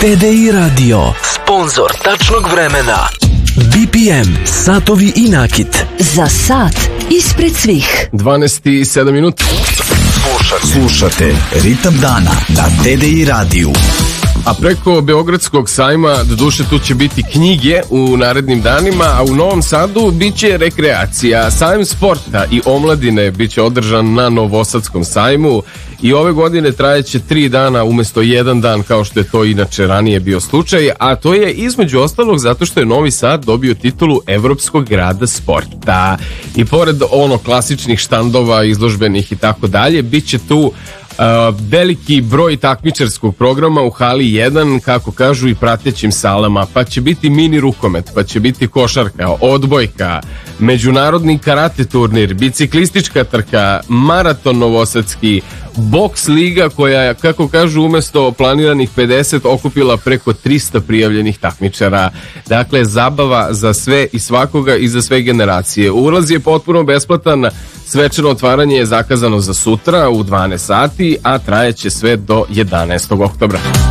TDI Radio, sponzor tačnog vremena. BPM, satovi i nakit. Za sat ispred svih. 12:07 minuta. Slušate Ritam dana na TDI radiju. A preko Beogradskog sajma, doduše tu će biti knjige u narednim danima, a u Novom Sadu bit će rekreacija. Sajam sporta i omladine bit će održan na Novosadskom sajmu i ove godine trajeće 3 dana umjesto 1 dan kao što je to inače ranije bio slučaj, a to je između ostalog zato što je Novi Sad dobio titulu Evropskog grada sporta. I pored klasičnih štandova, izložbenih i tako dalje, bit će tu veliki broj takmičarskog programa u hali 1, kako kažu, i pratećim salama, pa će biti mini rukomet, pa će biti košarka, odbojka, međunarodni karate turnir, biciklistička trka, maraton novosadski, boks liga koja, kako kažu, umjesto planiranih 50 okupila preko 300 prijavljenih takmičara. Dakle, zabava za sve i svakoga i za sve generacije. Ulaz je potpuno besplatan. Svečano otvaranje je zakazano za sutra u 12 sati, a trajeće sve do 11. oktobra.